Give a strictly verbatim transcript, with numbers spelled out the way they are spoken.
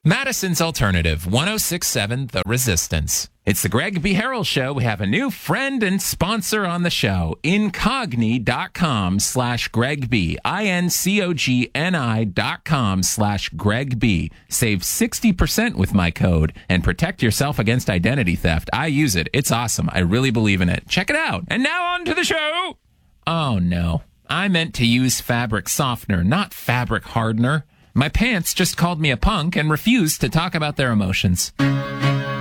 Madison's Alternative, one oh six point seven The Resistance. It's the Greg B. Harrell Show. We have a new friend and sponsor on the show, Incogni.com slash Greg B. I-N-C-O-G-N-I dot com slash Greg B. Save sixty percent with my code and protect yourself against identity theft. I use it. It's awesome. I really believe in it. Check it out. And now on to the show. Oh, no. I meant to use fabric softener, not fabric hardener. My pants just called me a punk and refused to talk about their emotions.